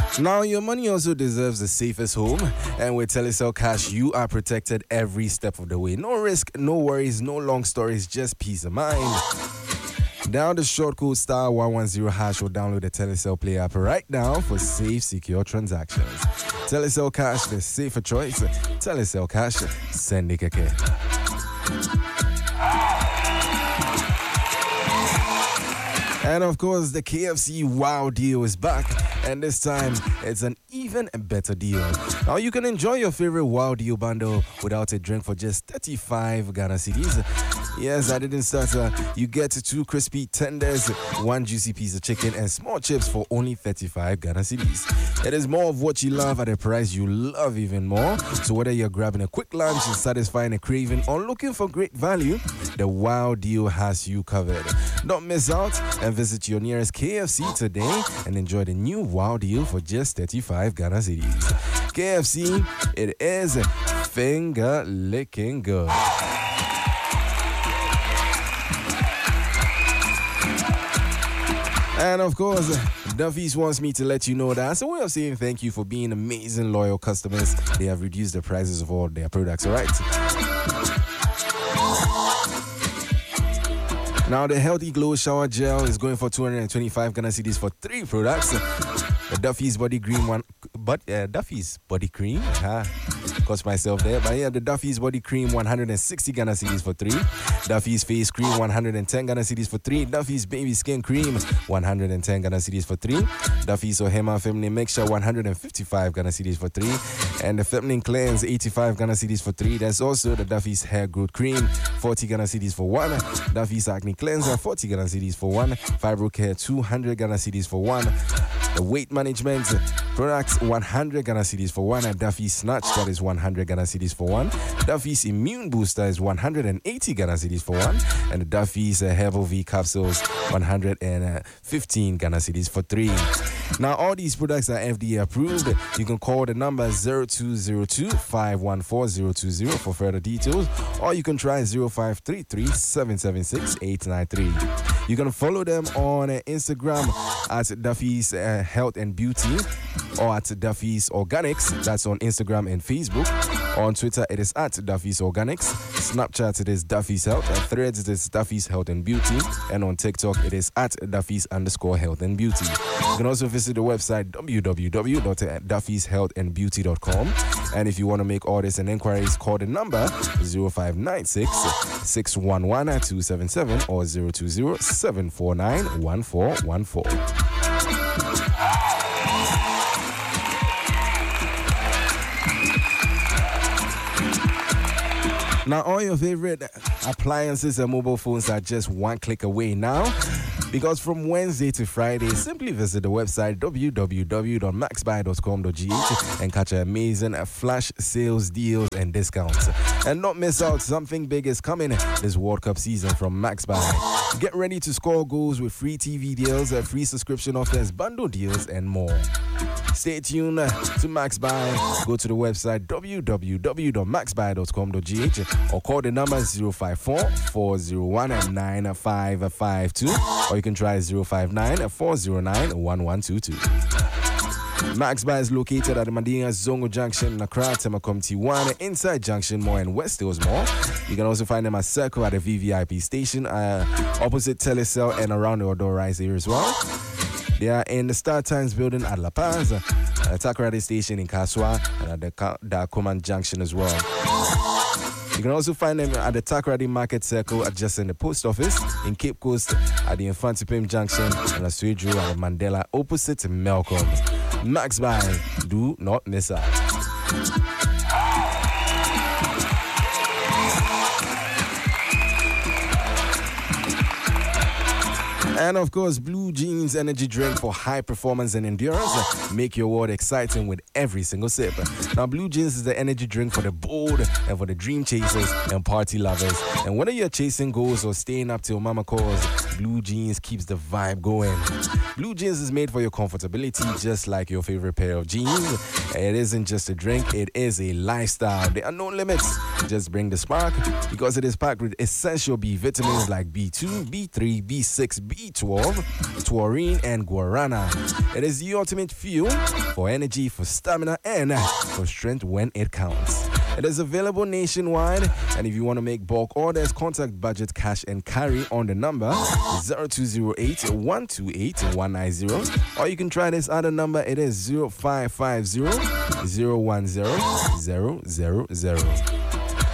Now, your money also deserves the safest home, and with Telecel Cash, you are protected every step of the way. No risk, no worries, no long stories, just peace of mind. Down the short code *110# or download the Telecel Play app right now for safe, secure transactions. Telecel Cash, the safer choice. Telecel Cash, send it again. And of course, the KFC Wow deal is back, and this time it's an even better deal. Now you can enjoy your favorite Wow deal bundle without a drink for just 35 Ghana cedis. Yes, I didn't stutter. You get 2 crispy tenders, 1 juicy piece of chicken, and small chips for only 35 Ghana cedis. It is more of what you love at a price you love even more. So whether you're grabbing a quick lunch, satisfying a craving, or looking for great value, the Wow deal has you covered. Don't miss out and visit your nearest KFC today and enjoy the new Wow deal for just 35 Ghana cedis. KFC, it is finger licking good. And of course, Duffy's wants me to let you know that as a way of saying thank you for being amazing, loyal customers, they have reduced the prices of all their products, alright? Now, the Healthy Glow Shower Gel is going for 225 Ghana cedis for 3 products. The Duffy's Body Cream Duffy's Body Cream. Cost myself there. But yeah, the Duffy's Body Cream, 160 Ghana cedis for 3. Duffy's Face Cream, 110 Ghana cedis for 3. Duffy's Baby Skin Cream, 110 Ghana cedis for 3. Duffy's Ohema Feminine Mixture, 155 Ghana cedis for 3. And the Feminine Cleanse, 85 Ghana cedis for 3. There's also the Duffy's Hair Growth Cream, 40 Ghana cedis for 1. Duffy's Acne Cleanser, 40 Ghana cedis for 1. Fibro Care, 200 Ghana cedis for 1. The Weight Management products, 100 Ghana cedis for 1. And Duffy's Snatch, that is 100 Ghana cedis for 1. Duffy's Immune Booster is 180 Ghana cedis for 1. And the Duffy's Herbal V Capsules, 115 Ghana cedis for 3. Now, all these products are FDA approved. You can call the number 0202-514-020 for further details, or you can try 0533-776-893. You can follow them on Instagram at Duffy's Health and Beauty, or at Duffy's Organics. That's on Instagram and Facebook. On Twitter, it is at Duffy's Organics. Snapchat, it is Duffy's Health. And Threads, it is Duffy's Health and Beauty. And on TikTok, it is at Duffy's_Health and Beauty. You can also visit the website www.duffyshealthandbeauty.com. And if you want to make orders and inquiries, call the number 0596-611-277 or 020-749-1414. Now, all your favorite appliances and mobile phones are just one click away now. Because from Wednesday to Friday, simply visit the website www.maxbuy.com.gh and catch amazing flash sales deals and discounts. And not miss out, something big is coming this World Cup season from MaxBuy. Get ready to score goals with free TV deals, free subscription offers, bundle deals, and more. Stay tuned to MaxBuy. Go to the website www.maxbuy.com.gh or call the number 054-401-9552, or you can try 059-409-1122. MaxBuy is located at the Madina Zongo Junction, Accra, Temakom T1, inside Junction Mall and West Hills Mall. You can also find them at Circle at the VVIP station, opposite Telecel and around the Odor Rise area as well. They are in the Star Times building at La Paz, at Takoradi Station in Kaswa, and at the Dacoman Junction as well. You can also find them at the Takoradi Market Circle adjacent the post office, in Cape Coast at the Infantipim Junction, and at Suedru at the Mandela opposite Melcom. MaxBuy, do not miss out. And of course, Blue Jeans energy drink for high performance and endurance. Make your world exciting with every single sip. Now, Blue Jeans is the energy drink for the bold and for the dream chasers and party lovers. And whether you're chasing goals or staying up till mama calls, Blue Jeans keeps the vibe going. Blue Jeans is made for your comfortability, just like your favorite pair of jeans. It isn't just a drink, it is a lifestyle. There are no limits. Just bring the spark because it is packed with essential B vitamins like B2, B3, B6, B12, taurine, and guarana. It is the ultimate fuel for energy, for stamina, and for strength when it counts. It is available nationwide, and if you want to make bulk orders, contact Budget Cash and Carry on the number 0208 128 190, or you can try this other number. It is 0550 010 000.